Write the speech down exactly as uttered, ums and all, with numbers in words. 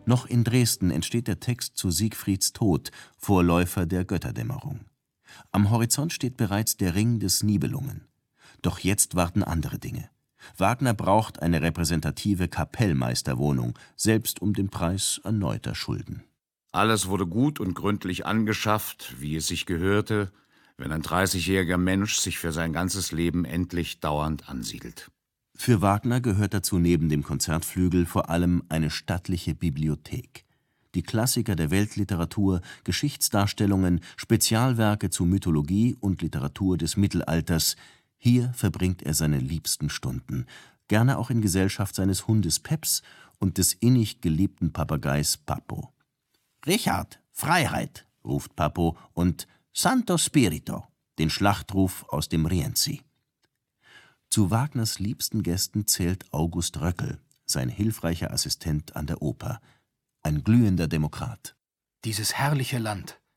Noch in Dresden entsteht der Text zu Siegfrieds Tod, Vorläufer der Götterdämmerung. Am Horizont steht bereits der Ring des Nibelungen. Doch jetzt warten andere Dinge. Wagner braucht eine repräsentative Kapellmeisterwohnung, selbst um den Preis erneuter Schulden. Alles wurde gut und gründlich angeschafft, wie es sich gehörte, wenn ein dreißigjähriger Mensch sich für sein ganzes Leben endlich dauernd ansiedelt. Für Wagner gehört dazu neben dem Konzertflügel vor allem eine stattliche Bibliothek. Die Klassiker der Weltliteratur, Geschichtsdarstellungen, Spezialwerke zu Mythologie und Literatur des Mittelalters – hier verbringt er seine liebsten Stunden, gerne auch in Gesellschaft seines Hundes Peps und des innig geliebten Papageis Papo. »Richard, Freiheit«, ruft Papo, und »Santo Spirito«, den Schlachtruf aus dem Rienzi. Zu Wagners liebsten Gästen zählt August Röckel, sein hilfreicher Assistent an der Oper, ein glühender Demokrat. »Dieses herrliche Land,